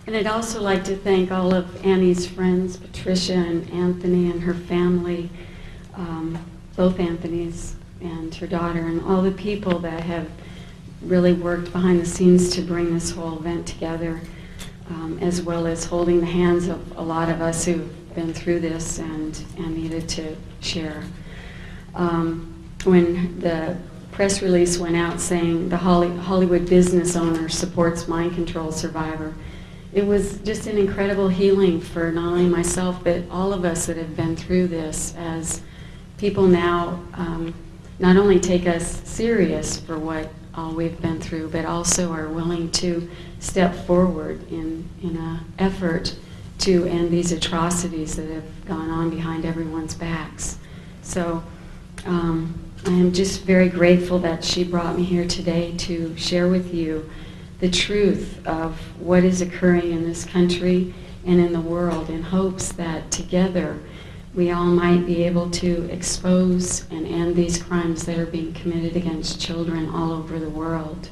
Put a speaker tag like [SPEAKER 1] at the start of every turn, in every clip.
[SPEAKER 1] And I'd also like to thank all of Annie's friends, Patricia and Anthony and her family, both Anthony's and her daughter, and all the people that have really worked behind the scenes to bring this whole event together, as well as holding the hands of a lot of us who've been through this and needed to share. When the press release went out saying the Hollywood business owner supports mind control survivor, it was just an incredible healing for not only myself, but all of us that have been through this, as people now not only take us serious for what all we've been through, but also are willing to step forward in an effort to end these atrocities that have gone on behind everyone's backs. So I am just very grateful that she brought me here today to share with you the truth of what is occurring in this country and in the world, in hopes that together we all might be able to expose and end these crimes that are being committed against children all over the world.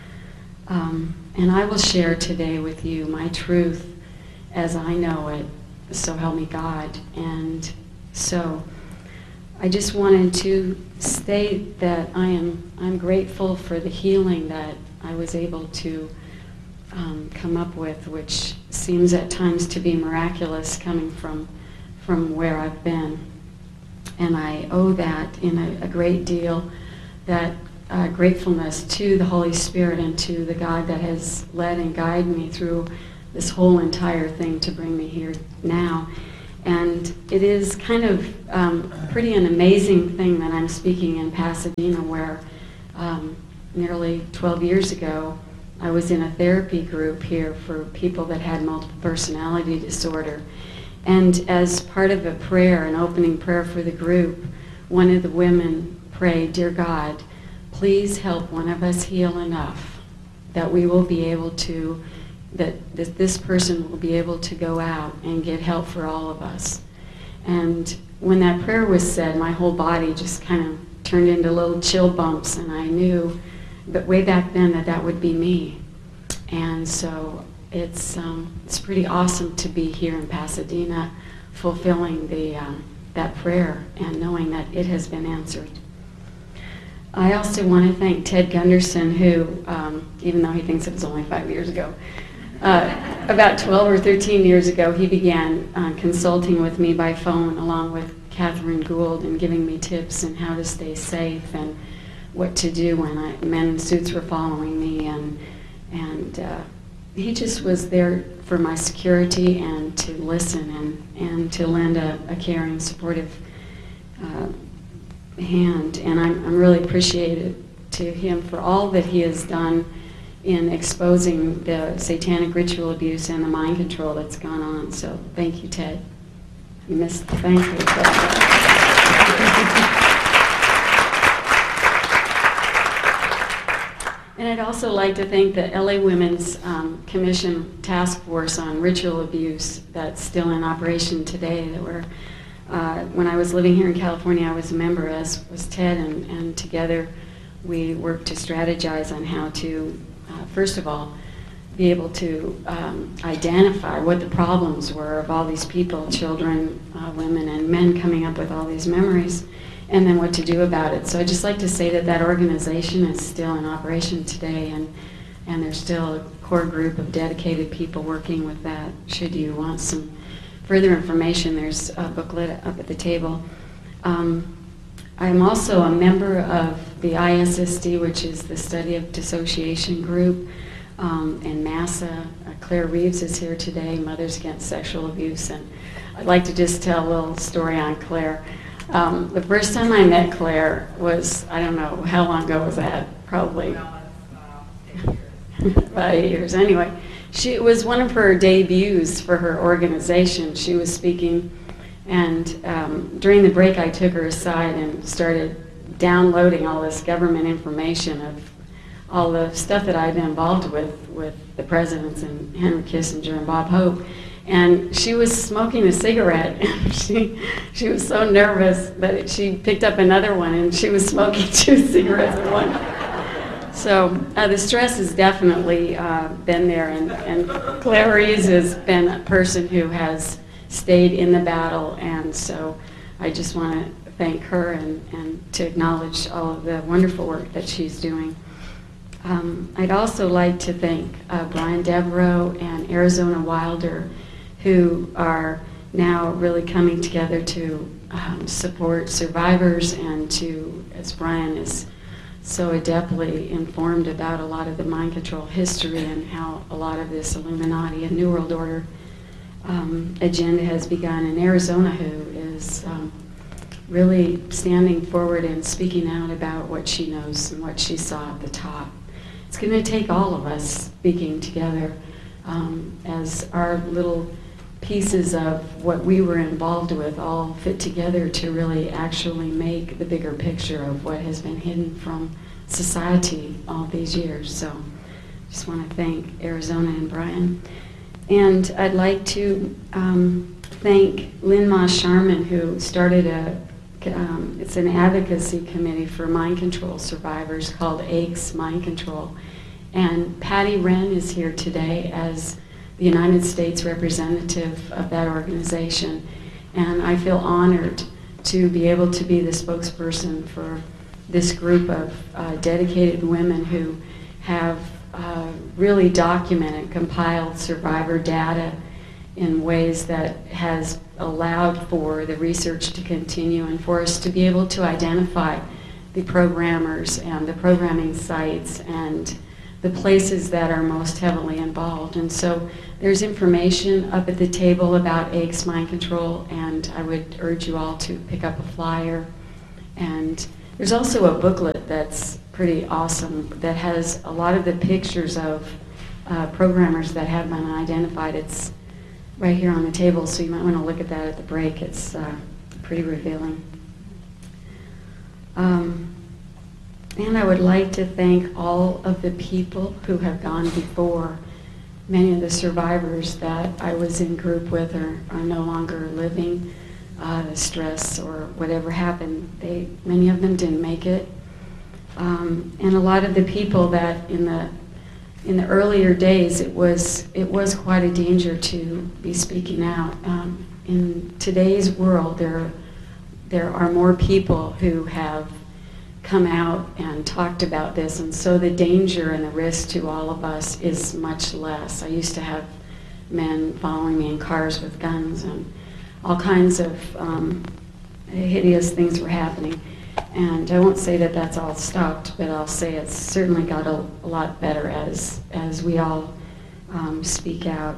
[SPEAKER 1] And I will share today with you my truth as I know it, so help me God. And so I just wanted to state that I'm grateful for the healing that I was able to come up with, which seems at times to be miraculous coming from where I've been. And I owe that in a great deal, that gratefulness to the Holy Spirit and to the God that has led and guided me through this whole entire thing to bring me here now. And it is kind of pretty an amazing thing that I'm speaking in Pasadena, where nearly 12 years ago I was in a therapy group here for people that had multiple personality disorder. And as part of a prayer, an opening prayer for the group, one of the women prayed, "Dear God, please help one of us heal enough that we will be able to, that this person will be able to go out and get help for all of us." And when that prayer was said, my whole body just kind of turned into little chill bumps, and I knew that way back then that would be me. And so it's pretty awesome to be here in Pasadena fulfilling that prayer and knowing that it has been answered. I also want to thank Ted Gunderson, who, even though he thinks it was only 5 years ago, about 12 or 13 years ago, he began consulting with me by phone along with Catherine Gould and giving me tips on how to stay safe and what to do when men in suits were following me. And he just was there for my security and to listen and to lend a caring, supportive hand. And I'm really appreciative to him for all that he has done in exposing the satanic ritual abuse and the mind control that's gone on. So thank you, Ted. Thank you. And I'd also like to thank the LA Women's Commission Task Force on Ritual Abuse that's still in operation today. That were, when I was living here in California, I was a member, as was Ted, and together we worked to strategize on how to, first of all, be able to identify what the problems were of all these people, children, women, and men coming up with all these memories, and then what to do about it. So I'd just like to say that that organization is still in operation today, and there's still a core group of dedicated people working with that. Should you want some further information, there's a booklet up at the table. I'm also a member of the ISSD, which is the Study of Dissociation group, and MASA. Claire Reeves is here today, Mothers Against Sexual Abuse, and I'd like to just tell a little story on Claire. The first time I met Claire was, I don't know, how long ago was that? Probably about 8 years. Anyway, it was one of her debuts for her organization. She was speaking, and during the break I took her aside and started downloading all this government information of all the stuff that I'd been involved with the presidents and Henry Kissinger and Bob Hope. And she was smoking a cigarette, and she was so nervous that she picked up another one, and she was smoking 2 cigarettes at once. So the stress has definitely been there, and Clarice has been a person who has stayed in the battle, and so I just want to thank her and to acknowledge all of the wonderful work that she's doing. I'd also like to thank Brian Devereaux and Arizona Wilder, who are now really coming together to support survivors and to, as Brian is so adeptly informed about a lot of the mind control history and how a lot of this Illuminati and New World Order agenda has begun in Arizona, who is really standing forward and speaking out about what she knows and what she saw at the top. It's going to take all of us speaking together as our little pieces of what we were involved with all fit together to really actually make the bigger picture of what has been hidden from society all these years. So just want to thank Arizona and Brian. And I'd like to thank Lynn Moss Sharman, who started it's an advocacy committee for mind control survivors called AICS Mind Control. And Patty Wren is here today as the United States representative of that organization. And I feel honored to be able to be the spokesperson for this group of dedicated women who have really documented, compiled survivor data in ways that has allowed for the research to continue and for us to be able to identify the programmers and the programming sites and the places that are most heavily involved. And so there's information up at the table about AICS Mind Control, and I would urge you all to pick up a flyer. And there's also a booklet that's pretty awesome that has a lot of the pictures of programmers that have been identified. It's right here on the table, so you might want to look at that at the break. It's pretty revealing. And I would like to thank all of the people who have gone before. Many of the survivors that I was in group with are no longer living. The stress or whatever happened, many of them didn't make it. And a lot of the people that in the earlier days, it was quite a danger to be speaking out. In today's world, there are more people who have come out and talked about this, and so the danger and the risk to all of us is much less. I used to have men following me in cars with guns, and all kinds of hideous things were happening. And I won't say that that's all stopped, but I'll say it's certainly got a lot better as we all speak out.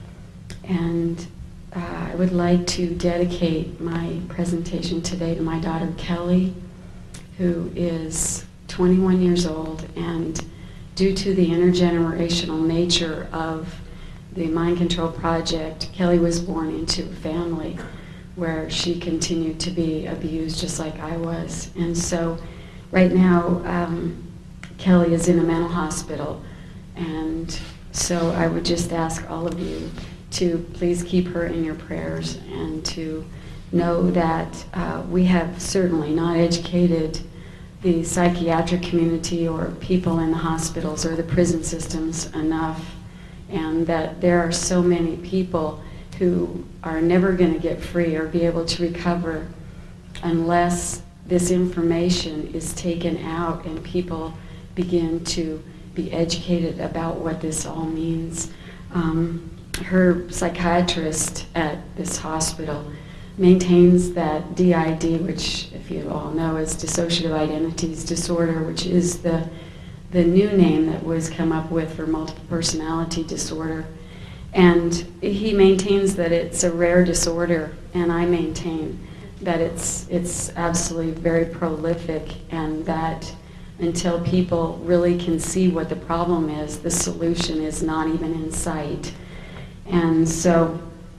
[SPEAKER 1] And I would like to dedicate my presentation today to my daughter Kelly, who is 21 years old, and due to the intergenerational nature of the Mind Control Project, Kelly was born into a family where she continued to be abused just like I was. And so right now, Kelly is in a mental hospital. And so I would just ask all of you to please keep her in your prayers and to know that we have certainly not educated the psychiatric community or people in the hospitals or the prison systems enough, and that there are so many people who are never going to get free or be able to recover unless this information is taken out and people begin to be educated about what this all means. Her psychiatrist at this hospital maintains that DID, which, if you all know, is dissociative identities disorder, which is the new name that was come up with for multiple personality disorder. And he maintains that it's a rare disorder, and I maintain that it's absolutely very prolific, and that until people really can see what the problem is, the solution is not even in sight. And so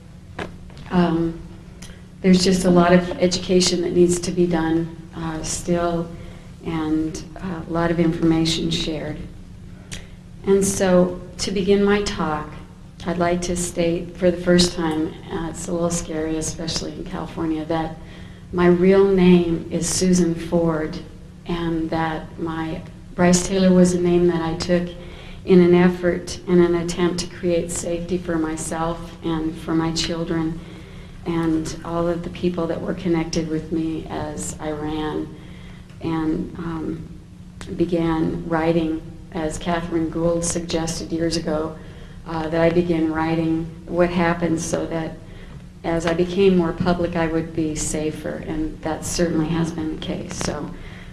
[SPEAKER 1] there's just a lot of education that needs to be done still, and a lot of information shared. And so to begin my talk, I'd like to state for the first time, it's a little scary, especially in California, that my real name is Susan Ford, and that my Bryce Taylor was a name that I took in an effort and an attempt to create safety for myself and for my children and all of the people that were connected with me as I ran and began writing, as Catherine Gould suggested years ago, that I begin writing what happened so that as I became more public, I would be safer, and that certainly has been the case. So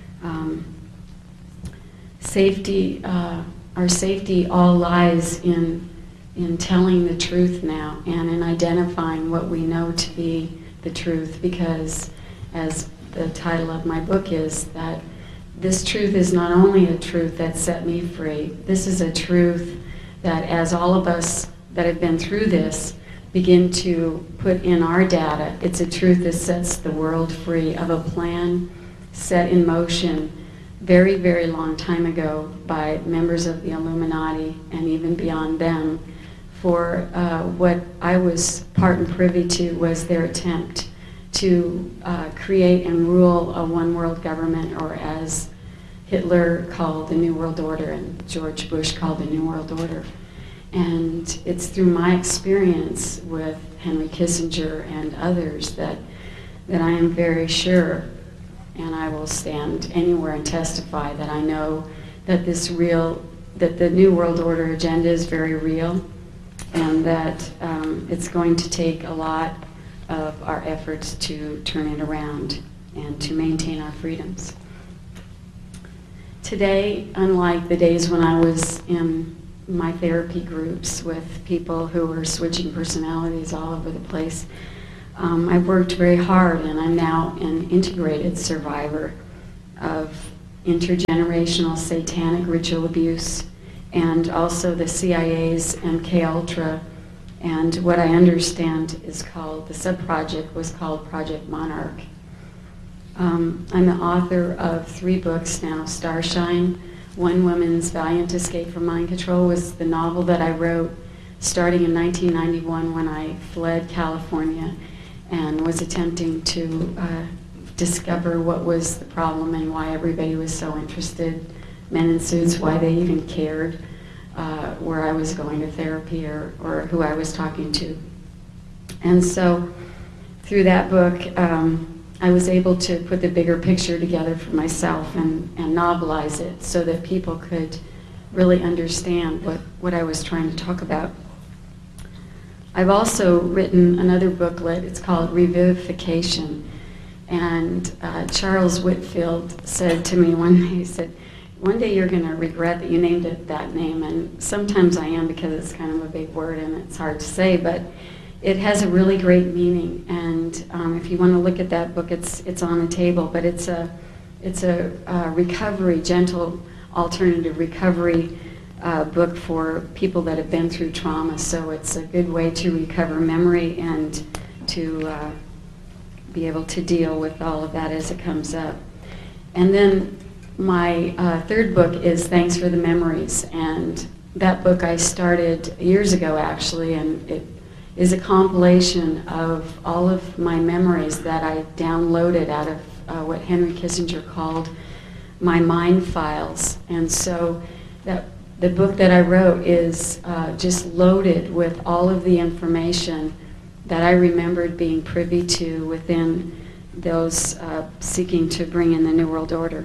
[SPEAKER 1] safety, our safety all lies in telling the truth now and in identifying what we know to be the truth, because as the title of my book is, that this truth is not only a truth that set me free, this is a truth that as all of us that have been through this begin to put in our data, it's a truth that sets the world free of a plan set in motion very, very long time ago by members of the Illuminati and even beyond them, for what I was part and privy to was their attempt to create and rule a one world government, or as Hitler called the New World Order and George Bush called the New World Order. And it's through my experience with Henry Kissinger and others that I am very sure, and I will stand anywhere and testify that I know that that the New World Order agenda is very real, and that it's going to take a lot of our efforts to turn it around and to maintain our freedoms. Today, unlike the days when I was in my therapy groups with people who were switching personalities all over the place, I've worked very hard, and I'm now an integrated survivor of intergenerational satanic ritual abuse, and also the CIA's MKUltra, and what I understand is called, the sub-project was called Project Monarch. I'm the author of 3 books now. Starshine, One Woman's Valiant Escape from Mind Control, was the novel that I wrote starting in 1991 when I fled California and was attempting to discover what was the problem and why everybody was so interested, men in suits, why they even cared where I was going to therapy or who I was talking to. And so through that book, I was able to put the bigger picture together for myself and novelize it so that people could really understand what I was trying to talk about. I've also written another booklet. It's called Revivification. And Charles Whitfield said to me one day, he said, one day you're going to regret that you named it that name. And sometimes I am, because it's kind of a big word and it's hard to say, but it has a really great meaning. And if you want to look at that book, it's on the table. But it's a recovery, gentle alternative recovery book for people that have been through trauma. So it's a good way to recover memory and to be able to deal with all of that as it comes up. And then my 3rd book is Thanks for the Memories. And that book I started years ago, actually, and it is a compilation of all of my memories that I downloaded out of what Henry Kissinger called my mind files. And so the book that I wrote is just loaded with all of the information that I remembered being privy to within those seeking to bring in the New World Order.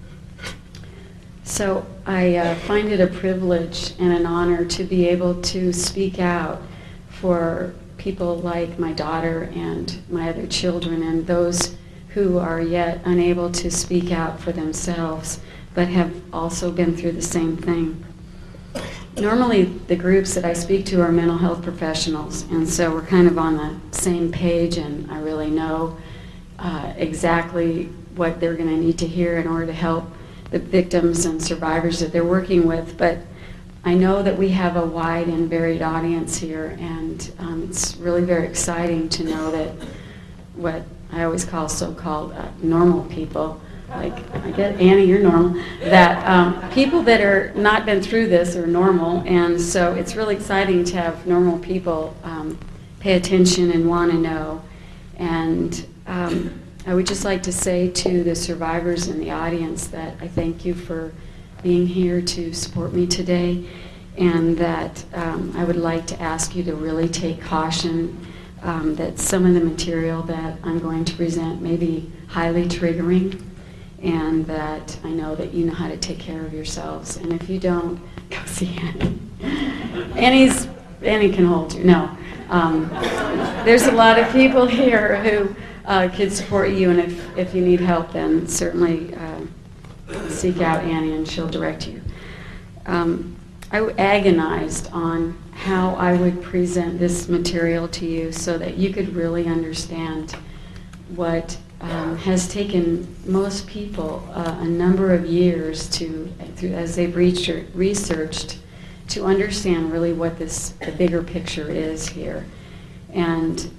[SPEAKER 1] So I find it a privilege and an honor to be able to speak out for people like my daughter and my other children and those who are yet unable to speak out for themselves but have also been through the same thing. Normally the groups that I speak to are mental health professionals, and so we're kind of on the same page, and I really know exactly what they're going to need to hear in order to help the victims and survivors that they're working with. But I know that we have a wide and varied audience here, and it's really very exciting to know that what I always call so-called normal people, like, I get, Annie, you're normal, that people that are not been through this are normal, and so it's really exciting to have normal people pay attention and want to know. And I would just like to say to the survivors in the audience that I thank you for being here to support me today, and that I would like to ask you to really take caution that some of the material that I'm going to present may be highly triggering, and that I know that you know how to take care of yourselves. And if you don't, go see Annie. Annie can hold you. No. There's a lot of people here who could support you, and if you need help, then certainly seek out Annie and she'll direct you. I agonized on how I would present this material to you so that you could really understand what has taken most people a number of years as they've researched, to understand really what the bigger picture is here. And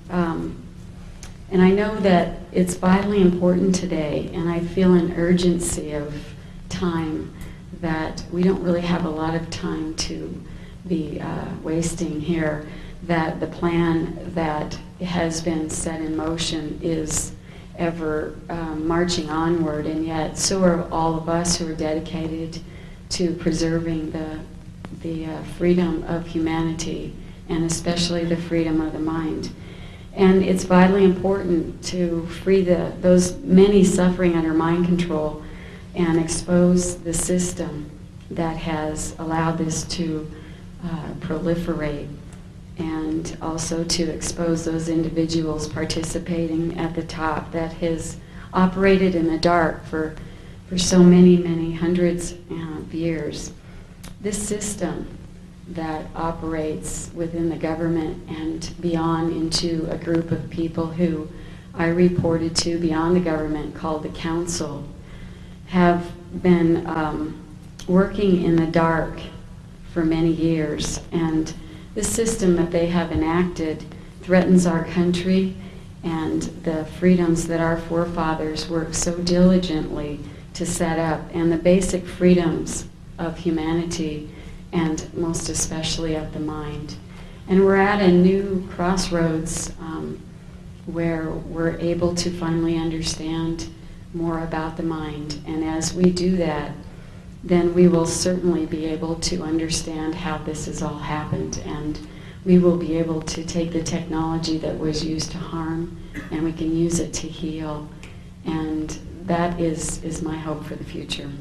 [SPEAKER 1] I know that it's vitally important today, and I feel an urgency of time that we don't really have a lot of time to be wasting here, that the plan that has been set in motion is ever marching onward, and yet so are all of us who are dedicated to preserving the freedom of humanity, and especially the freedom of the mind. And it's vitally important to free those many suffering under mind control and expose the system that has allowed this to proliferate, and also to expose those individuals participating at the top that has operated in the dark for so many hundreds of years. This system that operates within the government and beyond into a group of people who I reported to beyond the government, called the Council, have been working in the dark for many years. And the system that they have enacted threatens our country and the freedoms that our forefathers worked so diligently to set up, and the basic freedoms of humanity, and most especially of the mind. And we're at a new crossroads where we're able to finally understand more about the mind. And as we do that, then we will certainly be able to understand how this has all happened, and we will be able to take the technology that was used to harm, and we can use it to heal. And that is my hope for the future.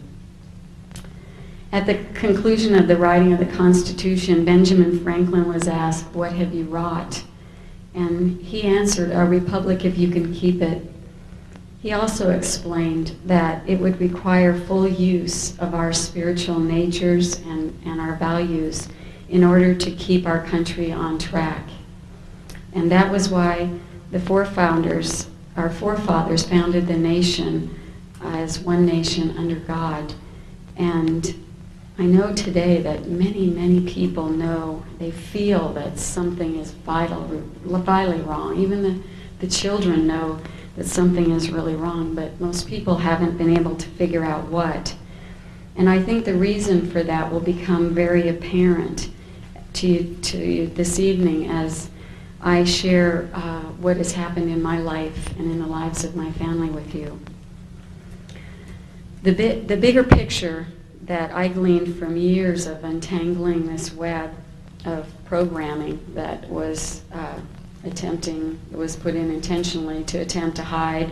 [SPEAKER 1] At the conclusion of the writing of the Constitution, Benjamin Franklin was asked, "What have you wrought?" And he answered, "A republic if you can keep it." He also explained that it would require full use of our spiritual natures and our values in order to keep our country on track. And that was why our forefathers founded the nation as one nation under God. And I know today that many people know, they feel that something is vitally wrong. Even the children know that something is really wrong, but most people haven't been able to figure out what. And I think the reason for that will become very apparent to you this evening as I share what has happened in my life and in the lives of my family with you. The bigger picture that I gleaned from years of untangling this web of programming that was put in intentionally to attempt to hide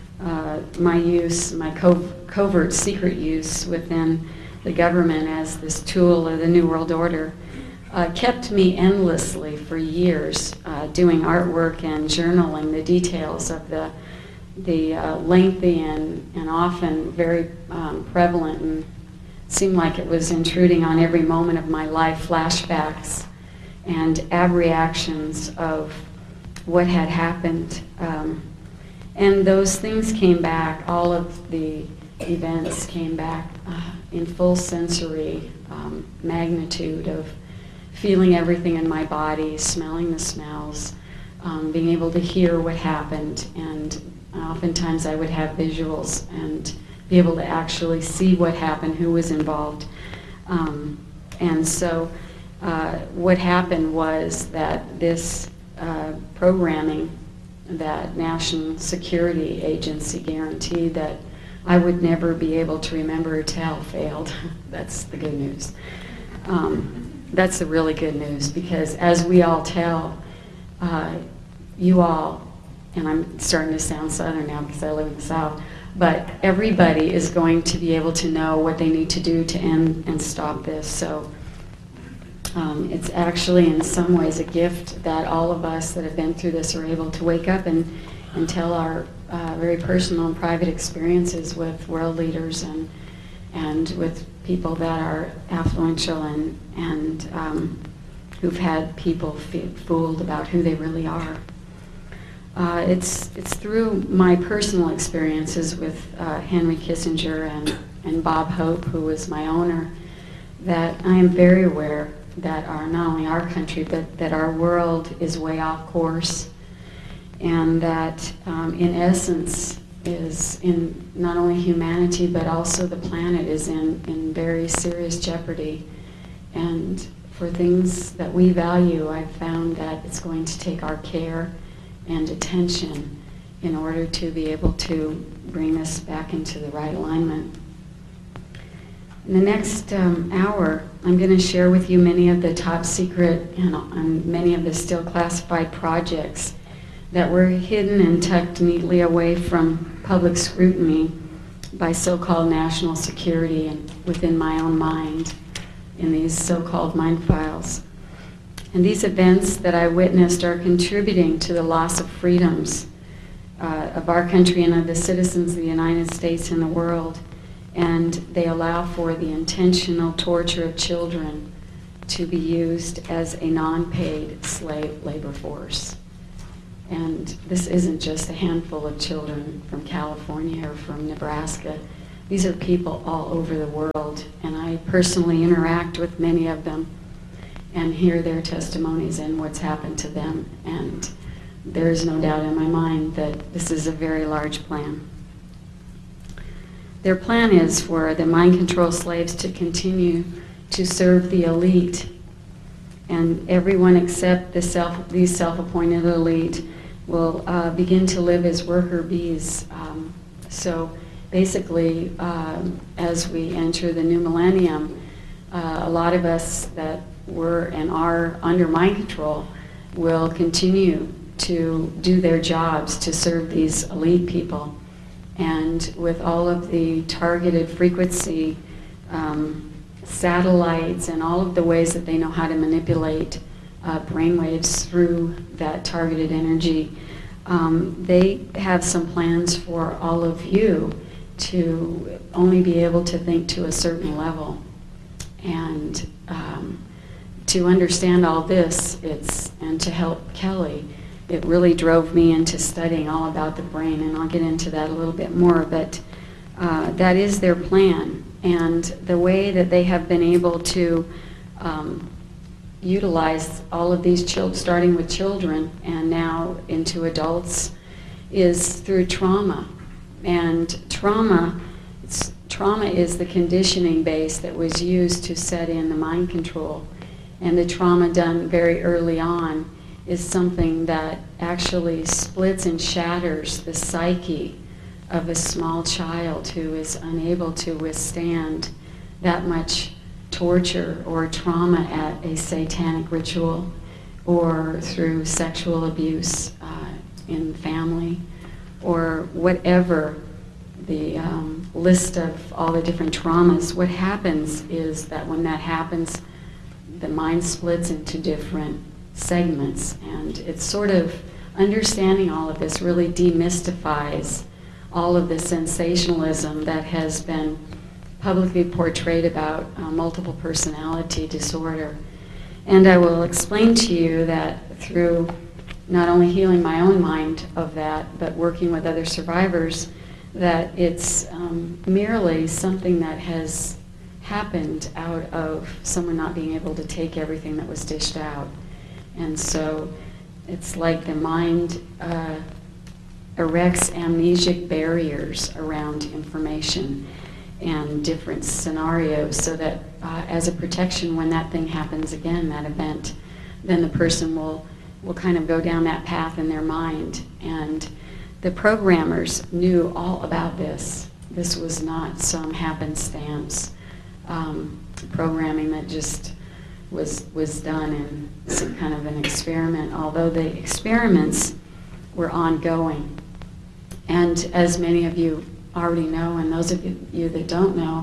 [SPEAKER 1] my covert secret use within the government as this tool of the New World Order, kept me endlessly for years doing artwork and journaling the details of the lengthy and often very prevalent, and seemed like it was intruding on every moment of my life, flashbacks and abreactions of what had happened. And those things came back, all of the events came back in full sensory magnitude of feeling everything in my body, smelling the smells, being able to hear what happened, and oftentimes I would have visuals and be able to actually see what happened, who was involved. And so what happened was that this programming that National Security Agency guaranteed that I would never be able to remember or tell failed. That's the good news. That's the really good news, because as we all tell, you all, and I'm starting to sound Southern now because I live in the South, but everybody is going to be able to know what they need to do to end and stop this. So it's actually in some ways a gift that all of us that have been through this are able to wake up and tell our very personal and private experiences with world leaders and with people that are affluential and who've had people fooled about who they really are. It's through my personal experiences with Henry Kissinger and Bob Hope, who was my owner, that I am very aware that not only our country, but that our world is way off course, and that in essence is in not only humanity but also the planet is in very serious jeopardy. And for things that we value, I've found that it's going to take our care and attention in order to be able to bring this back into the right alignment. In the next hour, I'm going to share with you many of the top secret and many of the still classified projects that were hidden and tucked neatly away from public scrutiny by so-called national security and within my own mind in these so-called mind files. And these events that I witnessed are contributing to the loss of freedoms of our country and of the citizens of the United States and the world. And they allow for the intentional torture of children to be used as a non-paid slave labor force. And this isn't just a handful of children from California or from Nebraska. These are people all over the world, and I personally interact with many of them and hear their testimonies and what's happened to them. And there is no doubt in my mind that this is a very large plan. Their plan is for the mind control slaves to continue to serve the elite, and everyone except these self-appointed elite will begin to live as worker bees. So basically, as we enter the new millennium, a lot of us that were and are under mind control will continue to do their jobs to serve these elite people. And with all of the targeted frequency satellites and all of the ways that they know how to manipulate brainwaves through that targeted energy, they have some plans for all of you to only be able to think to a certain level. And to understand all this, and to help Kelly, it really drove me into studying all about the brain, and I'll get into that a little bit more, but that is their plan. And the way that they have been able to utilize all of these children, starting with children and now into adults, is through trauma. And trauma is the conditioning base that was used to set in the mind control. And the trauma done very early on is something that actually splits and shatters the psyche of a small child who is unable to withstand that much torture or trauma at a satanic ritual or through sexual abuse in family or whatever the list of all the different traumas. What happens is that when that happens, the mind splits into different segments, and it's sort of understanding all of this really demystifies all of the sensationalism that has been publicly portrayed about multiple personality disorder. And I will explain to you that through not only healing my own mind of that, but working with other survivors, that it's merely something that has happened out of someone not being able to take everything that was dished out. And so it's like the mind erects amnesic barriers around information and different scenarios so that as a protection when that thing happens again, that event, then the person will kind of go down that path in their mind. And the programmers knew all about this, This was not some happenstance programming that just was done in some kind of an experiment, although the experiments were ongoing. And as many of you already know, and those of you that don't know,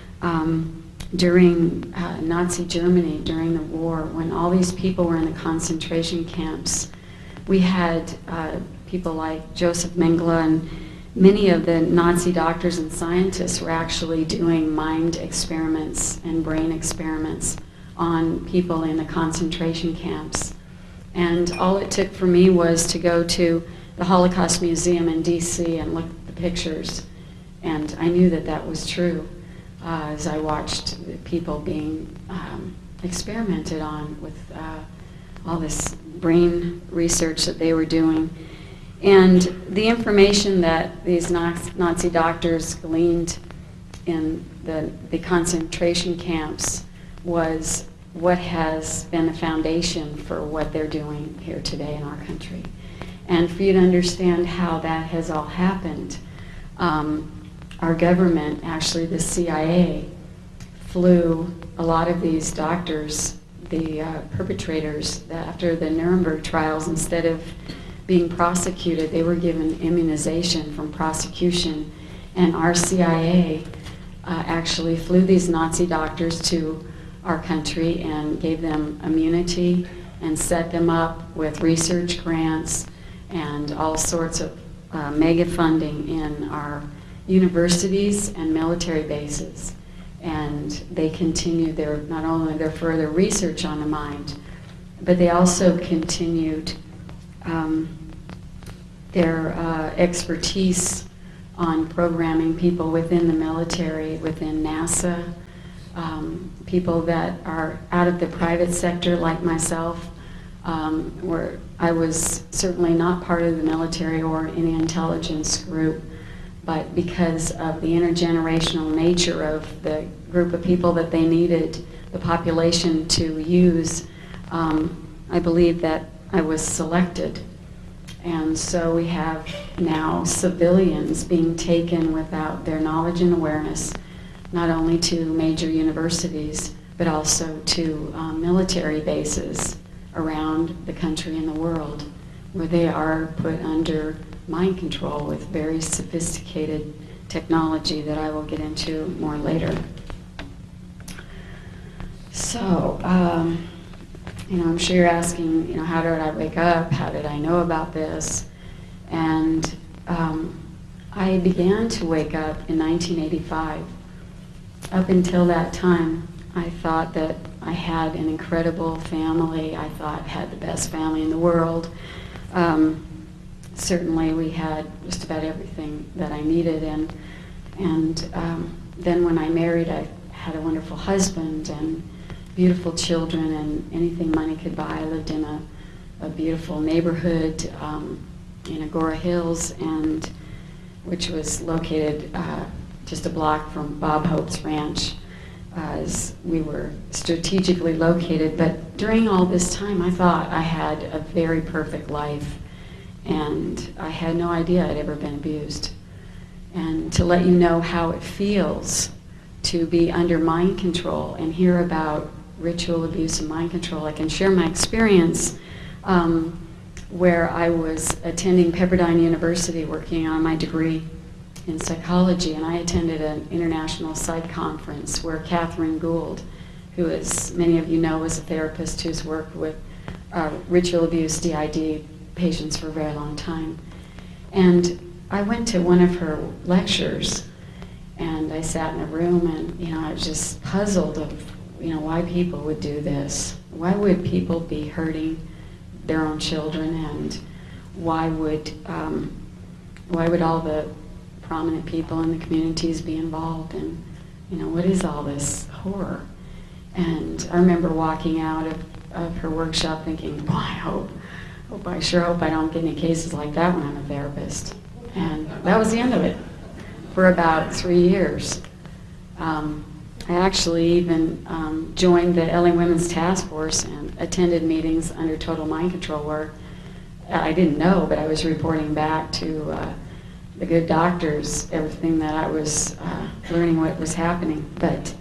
[SPEAKER 1] during Nazi Germany, during the war, when all these people were in the concentration camps, we had people like Joseph Mengele, and many of the Nazi doctors and scientists were actually doing mind experiments and brain experiments on people in the concentration camps. And all it took for me was to go to the Holocaust Museum in DC and look at the pictures, and I knew that that was true as I watched the people being experimented on with all this brain research that they were doing. And the information that these Nazi doctors gleaned in the concentration camps was what has been the foundation for what they're doing here today in our country. And for you to understand how that has all happened, our government, actually the CIA, flew a lot of these doctors, the perpetrators, after the Nuremberg trials. Instead of being prosecuted, they were given immunization from prosecution. And our CIA actually flew these Nazi doctors to our country and gave them immunity and set them up with research grants and all sorts of mega funding in our universities and military bases. And they continued not only their further research on the mind, but they also continued their expertise on programming people within the military, within NASA, people that are out of the private sector like myself, where I was certainly not part of the military or any intelligence group, but because of the intergenerational nature of the group of people that they needed the population to use, I believe that I was selected. And so we have now civilians being taken without their knowledge and awareness, not only to major universities, but also to military bases around the country and the world, where they are put under mind control with very sophisticated technology that I will get into more later. So, I'm sure you're asking, how did I wake up? How did I know about this? And I began to wake up in 1985. Up until that time, I thought that I had an incredible family. I thought I had the best family in the world. Certainly we had just about everything that I needed. And then when I married, I had a wonderful husband and beautiful children and anything money could buy. I lived in a beautiful neighborhood in Agora Hills, and which was located just a block from Bob Hope's ranch, as we were strategically located. But during all this time, I thought I had a very perfect life, and I had no idea I'd ever been abused. And to let you know how it feels to be under mind control and hear about ritual abuse and mind control, I can share my experience where I was attending Pepperdine University working on my degree in psychology, and I attended an international psych conference where Catherine Gould, who, as many of you know, is a therapist who's worked with ritual abuse, DID patients for a very long time. And I went to one of her lectures, and I sat in a room, and I was just puzzled of why people would do this. Why would people be hurting their own children, and why would all the prominent people in the communities be involved, and what is all this horror? And I remember walking out of her workshop thinking, boy, I sure hope I don't get any cases like that when I'm a therapist. And that was the end of it for about 3 years. I actually even joined the LA Women's Task Force and attended meetings under total mind control where I didn't know, but I was reporting back to the good doctors everything that I was learning what was happening. But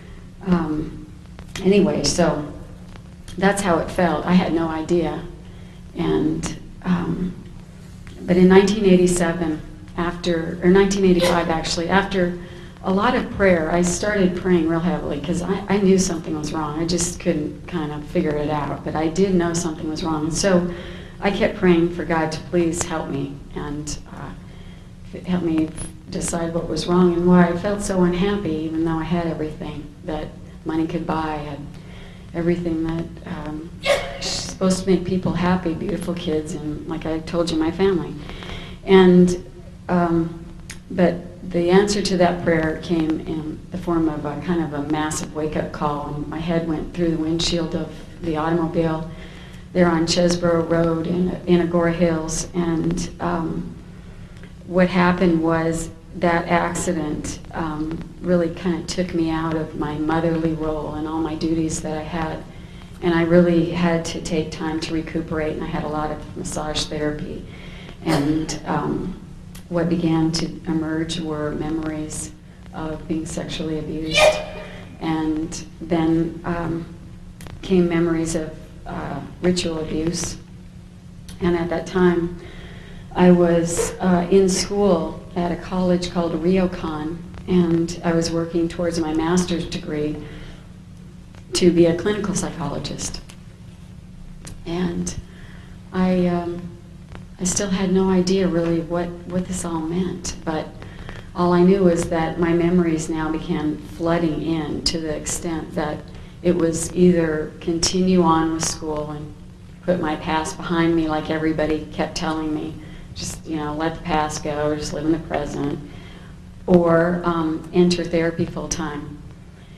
[SPEAKER 1] anyway, so that's how it felt. I had no idea. And but in 1987, or 1985 actually, after a lot of prayer, I started praying real heavily because I knew something was wrong. I just couldn't kind of figure it out, but I did know something was wrong. And so I kept praying for God to please help me and help me decide what was wrong and why I felt so unhappy, even though I had everything that money could buy. I had everything that is supposed to make people happy, beautiful kids, and like I told you, my family. And but the answer to that prayer came in the form of a kind of a massive wake-up call, and my head went through the windshield of the automobile there on Chesborough Road in Agora Hills. And what happened was that accident really kind of took me out of my motherly role and all my duties that I had. And I really had to take time to recuperate, and I had a lot of massage therapy. And what began to emerge were memories of being sexually abused. And then came memories of ritual abuse. And at that time, I was in school at a college called Ryokan, and I was working towards my master's degree to be a clinical psychologist. And I still had no idea really what this all meant, but all I knew was that my memories now began flooding in to the extent that it was either continue on with school and put my past behind me like everybody kept telling me, just, you know, let the past go, just live in the present, or enter therapy full time.